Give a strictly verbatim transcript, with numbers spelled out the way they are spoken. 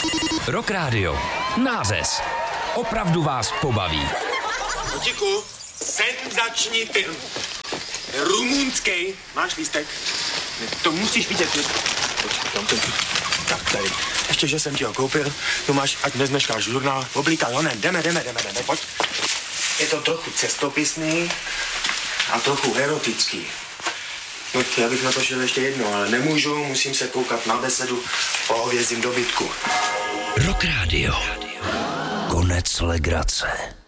Rock Radio. Nářez. Opravdu vás pobaví. Kotíku, senzační film. Rumunský. Máš lístek? To musíš vidět. Tam ten. Tak tady. Ještě, že jsem ti ho koupil. Tu máš, ať nezmeškáš žurnál. Oblíkal, no ne, jdeme, jdeme, jdeme, jdeme, pojď. Je to trochu cestopisný a trochu erotický. No, já bych na to šel ještě jedno, ale nemůžu, musím se koukat na besedu o hovězím dobytku. Rock Radio. Konec legrace.